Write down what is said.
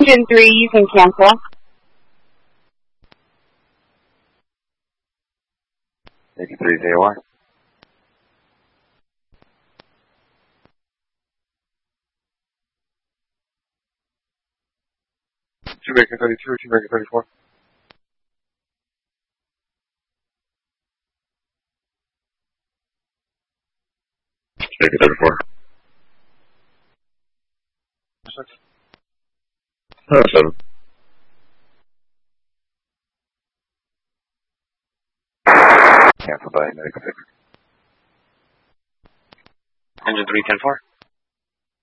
Engine 3, you can cancel. Yankee 3 AOI. Jamaica 32, Jamaica 34. Jamaica 34. 7. Cancel by Medic 6. Engine 3, 10-4.